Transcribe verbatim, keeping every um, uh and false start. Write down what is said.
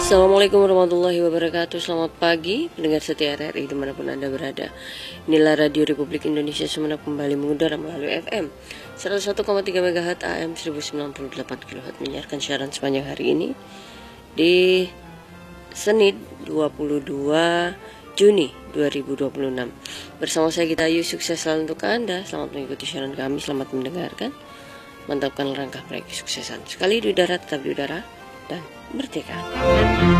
Assalamualaikum warahmatullahi wabarakatuh. Selamat pagi pendengar setia R R I dimanapun Anda berada. Inilah Radio Republik Indonesia Sumeneb kembali mengudara melalui F M seratus satu koma tiga megahertz, A M seribu sembilan puluh delapan kilohertz, menyiarkan siaran sepanjang hari ini di Senin dua puluh dua Juni dua ribu dua puluh enam. Bersama saya Gita Ayu, sukses selalu untuk Anda. Selamat mengikuti siaran kami, selamat mendengarkan. Mantapkan langkah proyek kesuksesan. Sekali di udara, tetap di udara, dan merdeka.